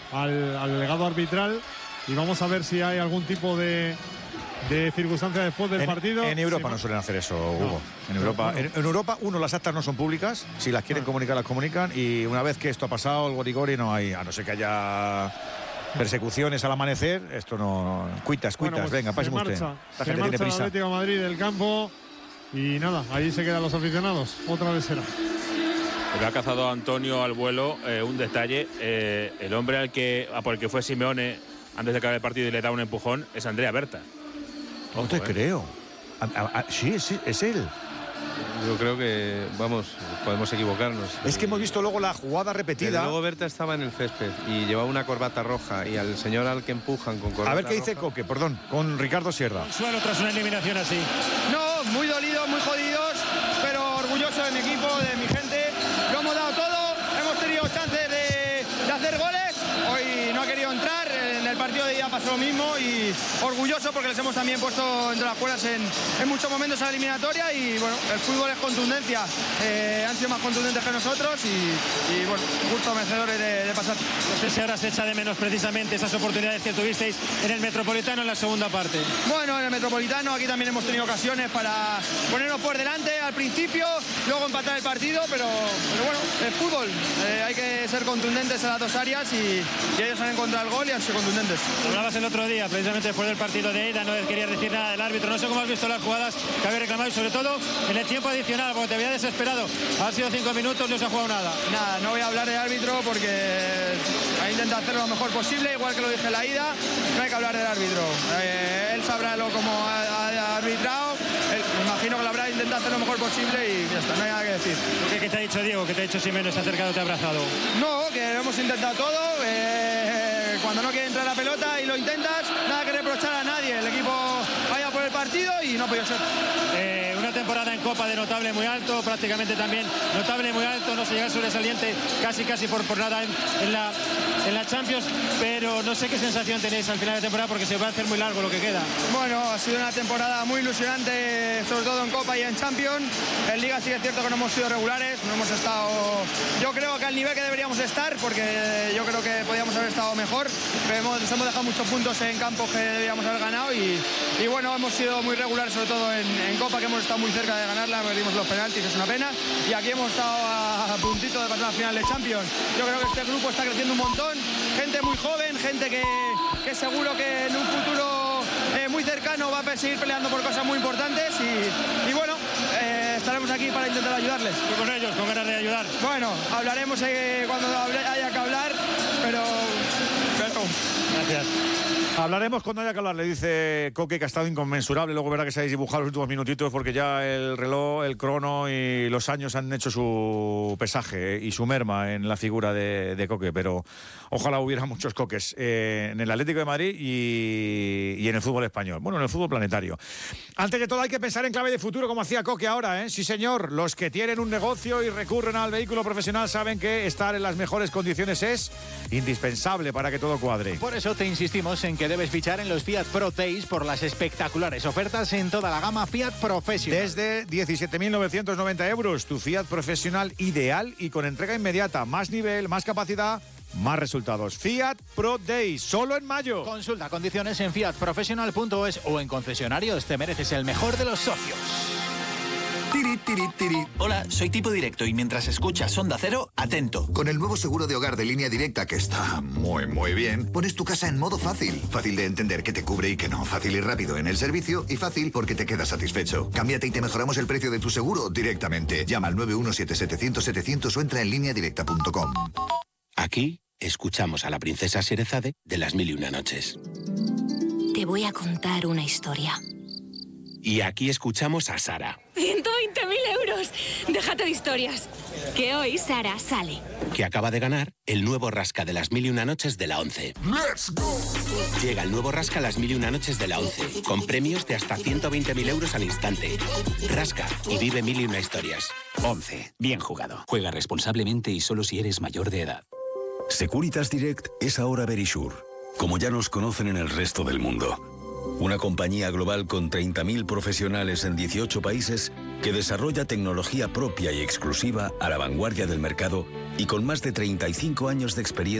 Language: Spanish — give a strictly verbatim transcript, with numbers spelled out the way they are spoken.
al, al legado arbitral y vamos a ver si hay algún tipo de, de circunstancia después del en, partido. En Europa sí, no suelen hacer eso, Hugo. No. En Europa, No, no. En, en Europa, uno, las actas no son públicas. Si las quieren No. comunicar, las comunican. Y una vez que esto ha pasado, el gorigori no hay, a no ser que haya persecuciones al amanecer, esto no. Cuitas, cuitas, Bueno, pues venga, pase se usted. marcha, La se gente marcha tiene el prisa. Atlético de Madrid del campo y nada, ahí se quedan los aficionados. Otra vez será. Pero ha cazado a Antonio al vuelo eh, un detalle. Eh, el hombre al que, a por el que fue Simeone antes de acabar el partido y le da un empujón es Andrea Berta. No te Ojo, eh. creo. A, a, a, sí, es, es él. Yo creo que, vamos, podemos equivocarnos. Es que hemos visto luego la jugada Desde repetida. luego Berta estaba en el césped y llevaba una corbata roja y al señor al que empujan con corbata A ver qué dice roja. Coque, perdón, con Ricardo Sierra. Suelo tras una eliminación así. No, muy dolidos, muy jodidos, pero orgulloso de mi equipo, de mi gente. Lo hemos dado todo, hemos tenido chances de, de hacer goles. Hoy no ha querido entrar, en el partido de ida pasó lo mismo y orgulloso porque les hemos también puesto entre las cuerdas en, en muchos momentos a la eliminatoria y bueno, el fútbol es contundencia. Eh, han sido más contundentes que nosotros y, y bueno, justo merecedores de, de pasar. No sé si ahora se echa de menos precisamente esas oportunidades que tuvisteis en el Metropolitano en la segunda parte. Bueno, en el Metropolitano aquí también hemos tenido ocasiones para ponernos por delante al principio, luego empatar el partido, pero, pero bueno, el fútbol, eh, hay que ser contundentes en las dos áreas y, y ellos han encontrado el gol y han sido contundentes. Hablabas el otro día, precisamente después del partido de ida, no querías decir nada del árbitro. No sé cómo has visto las jugadas que habéis reclamado y sobre todo en el tiempo adicional, porque te había desesperado. Han sido cinco minutos, no se ha jugado nada. Nada, no voy a hablar de árbitro porque ha intentado hacerlo lo mejor posible, igual que lo dije en la ida, no hay que hablar del árbitro. Eh, él sabrá lo como ha, ha arbitrado, él, me imagino que lo habrá intentado hacer lo mejor posible y ya está, no hay nada que decir. ¿Qué, qué te ha dicho Diego? ¿Qué te ha dicho Simeone? ¿Se ha acercado, te ha abrazado? No, que lo hemos intentado todo, eh, cuando no quiere entrar la pelota y lo intentas, nada que reprochar a nadie, el equipo vaya por el partido y no ha podido ser. Eh, una temporada en Copa de notable muy alto, prácticamente también notable muy alto, no se llega sobresaliente casi casi por, por nada en, en, la, en la Champions, pero no sé qué sensación tenéis al final de temporada porque se va a hacer muy largo lo que queda. Bueno, ha sido una temporada muy ilusionante, sobre todo en Copa y en Champions. En Liga sí es cierto que no hemos sido regulares, no hemos estado, yo creo que al nivel que deberíamos estar, porque yo creo que podíamos haber estado mejor, pero hemos, nos hemos dejado muchos puntos en campos que deberíamos haber ganado y, y bueno, hemos sido muy regulares, sobre todo en, en Copa, que hemos estado muy cerca de ganarla, perdimos los penaltis, es una pena, y aquí hemos estado a, a puntito de pasar a la final de Champions. Yo creo que este grupo está creciendo un montón, gente muy joven, gente que, que seguro que en un futuro eh, muy cercano va a seguir peleando por cosas muy importantes y, y bueno, eh, estaremos aquí para intentar ayudarles. Y con ellos, con ganas de ayudar. Bueno, hablaremos eh, cuando haya que hablar, pero... Gracias. Hablaremos cuando haya que hablar, le dice Coque, que ha estado inconmensurable. Luego verá que se habéis dibujado los últimos minutitos porque ya el reloj, el crono y los años han hecho su pesaje y su merma en la figura de, de Coque. Pero ojalá hubiera muchos Coques eh, en el Atlético de Madrid y, y en el fútbol español. Bueno, en el fútbol planetario. Antes de todo hay que pensar en clave de futuro como hacía Coque ahora, ¿eh? Sí, señor. Los que tienen un negocio y recurren al vehículo profesional saben que estar en las mejores condiciones es indispensable para que todo cuadre. Por eso te insistimos en que debes fichar en los Fiat Pro Days por las espectaculares ofertas en toda la gama Fiat Professional. Desde diecisiete mil novecientos noventa euros, tu Fiat Professional ideal y con entrega inmediata. Más nivel, más capacidad, más resultados. Fiat Pro Days, solo en mayo. Consulta condiciones en fiat professional punto es o en concesionarios. Te mereces el mejor de los socios. Tiri, tiri, tiri. Hola, soy Tipo Directo y mientras escuchas Onda Cero, atento. Con el nuevo seguro de hogar de Línea Directa, que está muy, muy bien, pones tu casa en modo fácil. Fácil de entender que te cubre y que no. Fácil y rápido en el servicio y fácil porque te quedas satisfecho. Cámbiate y te mejoramos el precio de tu seguro directamente. Llama al nueve uno siete setecientos setecientos o entra en línea directa punto com. Aquí escuchamos a la princesa Sherezade de Las Mil y Una Noches. Te voy a contar una historia. Y aquí escuchamos a Sara, ciento veinte mil euros. Déjate de historias. Que hoy Sara sale. que acaba de ganar el nuevo Rasca de Las Mil y Una Noches de la ONCE. ¡Let's go! Llega el nuevo Rasca Las Mil y Una Noches de la ONCE, con premios de hasta ciento veinte mil euros al instante. Rasca y vive mil y una historias. ONCE. Bien jugado. Juega responsablemente y solo si eres mayor de edad. Securitas Direct es ahora Verisure, como ya nos conocen en el resto del mundo. Una compañía global con treinta mil profesionales en dieciocho países que desarrolla tecnología propia y exclusiva a la vanguardia del mercado y con más de treinta y cinco años de experiencia